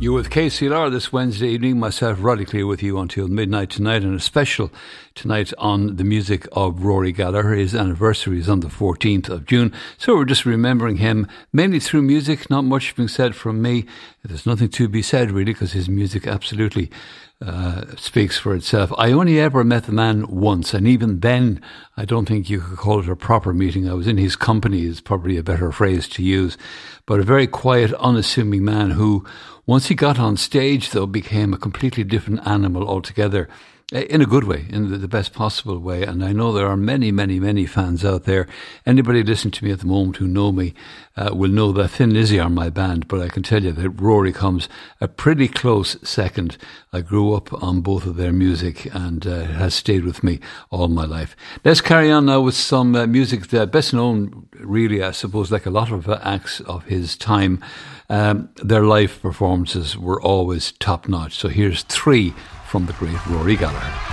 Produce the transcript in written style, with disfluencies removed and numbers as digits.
You with KCLR this Wednesday evening, myself, Roddy Clear, with you until midnight tonight, and a special tonight on the music of Rory Gallagher. His anniversary is on the 14th of June, so we're just remembering him mainly through music. Not much being said from me. There's nothing to be said really, because his music absolutely speaks for itself. I only ever met the man once, and even then I don't think you could call it a proper meeting. I was in his company is probably a better phrase to use, but a very quiet, unassuming man who, once he got on stage, though, became a completely different animal altogether, in a good way, in the best possible way. And I know there are many, many, many fans out there. Anybody listening to me at the moment who know me will know that Thin Lizzy are my band, but I can tell you that Rory comes a pretty close second. I grew up on both of their music, and it has stayed with me all my life. Let's carry on now with some music that best known, really, I suppose, like a lot of acts of his time. Their live performances were always top notch. So here's three from the great Rory Gallagher.